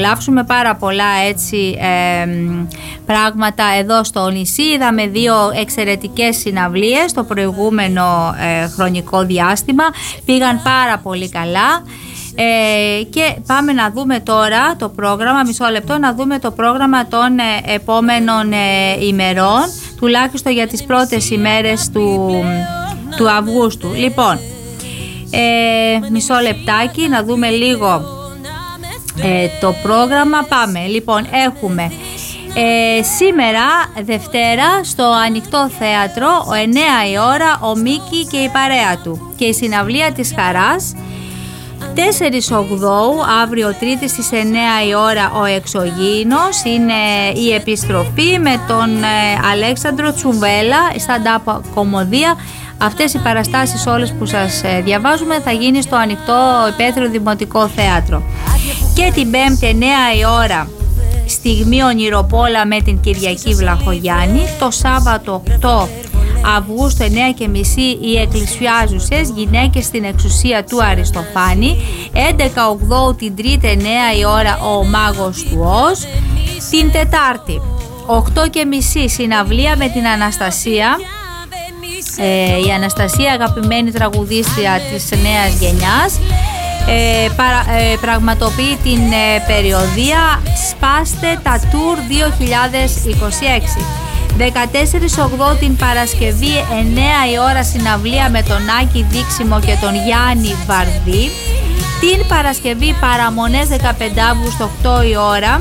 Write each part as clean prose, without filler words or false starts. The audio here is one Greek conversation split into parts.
απολαύσουμε πάρα πολλά έτσι πράγματα εδώ στο νησί. Είδαμε 2 εξαιρετικές συναυλίες το προηγούμενο χρονικό διάστημα, πήγαν πάρα πολύ καλά. Και πάμε να δούμε τώρα το πρόγραμμα, μισό λεπτό, να δούμε το πρόγραμμα των επόμενων ημερών, τουλάχιστον για τις πρώτες ημέρες του Αυγούστου. Λοιπόν, μισό λεπτάκι να δούμε λίγο το πρόγραμμα. Πάμε, λοιπόν, έχουμε σήμερα Δευτέρα στο Ανοιχτό Θέατρο 9 η ώρα ο Μίκη και η παρέα του και η συναυλία της Χαράς. 4 Οκτώου, αύριο Τρίτη στις 9 η ώρα ο Εξωγήινος, είναι η επιστροφή με τον Αλέξανδρο Τσουβέλα, stand-up κομμωδία. Αυτές οι παραστάσεις όλες που σας διαβάζουμε θα γίνει στο Ανοιχτό Υπαίθριο Δημοτικό Θέατρο. Και την 5η 9 η ώρα Στιγμή Ονειροπόλα με την Κυριακή Βλαχογιάννη. Το Σάββατο 8 Αυγούστου 9.30 οι εκκλησιάζουσες γυναίκες στην εξουσία του Αριστοφάνη. 11 Οκτώου την Τρίτη 9 η ώρα ο Μάγος του Οζ. Την Τετάρτη 8.30 συναυλία με την Αναστασία. Η Αναστασία, αγαπημένη τραγουδίστρια της νέας γενιάς, πραγματοποιεί την περιοδία Σπάστε τα Tour 2026. 14 Οκτώου την Παρασκευή 9 η ώρα συναυλία με τον Άκη Δίξιμο και τον Γιάννη Βαρδί. Την Παρασκευή παραμονές 15 Αύγουστου 8 η ώρα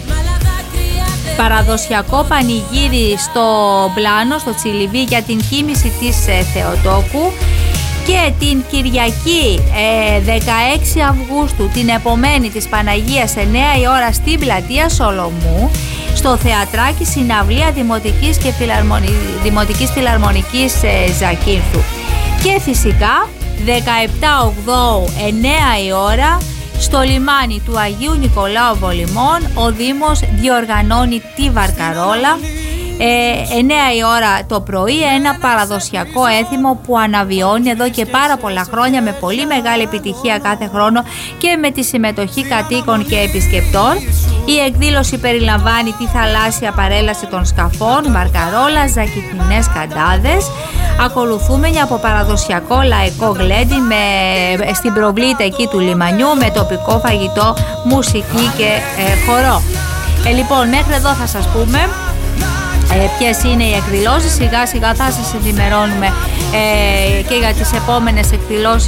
παραδοσιακό πανηγύρι στο Πλάνο, στο Τσιλιβί για την κοίμηση της Θεοτόκου. Και την Κυριακή 16 Αυγούστου την επομένη της Παναγίας 9 η ώρα στην πλατεία Σολομού στο Θεατράκι συναυλία Δημοτικής Φιλαρμονικής Ζακίνθου. Και φυσικά 17 Οκτώου 9 η ώρα στο λιμάνι του Αγίου Νικολάου Βολιμών ο Δήμος διοργανώνει τη Βαρκαρόλα. 9 η ώρα το πρωί, ένα παραδοσιακό έθιμο που αναβιώνει εδώ και πάρα πολλά χρόνια με πολύ μεγάλη επιτυχία κάθε χρόνο και με τη συμμετοχή κατοίκων και επισκεπτών. Η εκδήλωση περιλαμβάνει τη θαλάσσια παρέλαση των σκαφών, βαρκαρόλα, ζακιθινές καντάδες. Ακολουθούμε από παραδοσιακό λαϊκό γλέντι στην προβλήτα εκεί του λιμανιού με τοπικό φαγητό, μουσική και χορό. Λοιπόν, μέχρι εδώ θα σας πούμε ποιες είναι οι εκδηλώσεις. Σιγά σιγά θα σας ενημερώνουμε και για τις επόμενες εκδηλώσεις